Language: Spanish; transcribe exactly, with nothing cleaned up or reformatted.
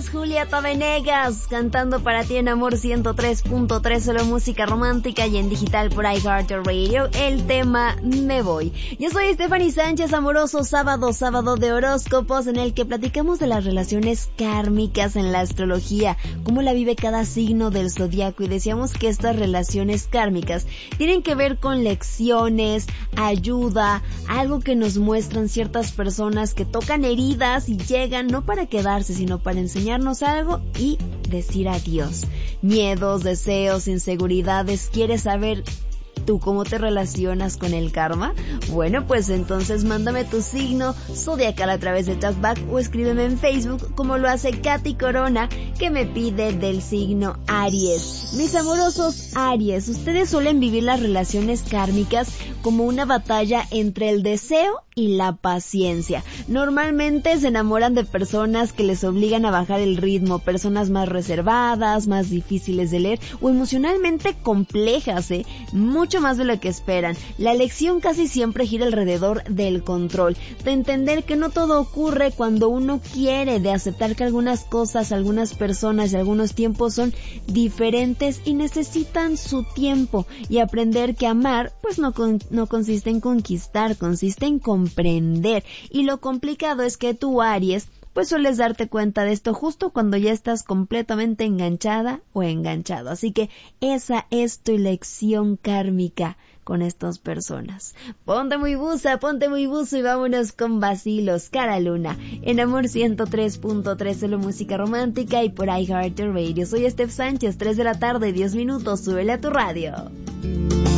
es Julieta Venegas cantando para ti en Amor ciento tres punto tres, solo música romántica y en digital por iHeartRadio, el tema Me Voy. Yo soy Stephanie Sánchez, amoroso sábado, sábado de horóscopos en el que platicamos de las relaciones kármicas en la astrología, cómo la vive cada signo del zodiaco, y decíamos que estas relaciones kármicas tienen que ver con lecciones, ayuda, algo que nos muestran ciertas personas que tocan heridas y llegan no para quedarse, sino para enseñarnos algo y decir adiós. Miedos, deseos, inseguridades. ¿Quieres saber tú cómo te relacionas con el karma? Bueno, pues entonces mándame tu signo zodiacal a través de chatback o escríbeme en Facebook, como lo hace Katy Corona, que me pide del signo Aries. Mis amorosos Aries, ustedes suelen vivir las relaciones kármicas como una batalla entre el deseo y la paciencia. Normalmente se enamoran de personas que les obligan a bajar el ritmo, personas más reservadas, más difíciles de leer o emocionalmente complejas, ¿eh? Mucho más de lo que esperan. La elección casi siempre gira alrededor del control, de entender que no todo ocurre cuando uno quiere, de aceptar que algunas cosas, algunas personas y algunos tiempos son diferentes y necesitan su tiempo, y aprender que amar pues no, con, no consiste en conquistar, consiste en comprender. Y lo complicado es que tú, Aries, pues sueles darte cuenta de esto justo cuando ya estás completamente enganchada o enganchado. Así que esa es tu lección kármica con estas personas. Ponte muy buza, ponte muy buzo y vámonos con vacilos, cara luna, en Amor ciento tres punto tres, solo música romántica y por iHeartRadio. Soy Steph Sánchez, tres de la tarde, diez minutos, súbele a tu radio.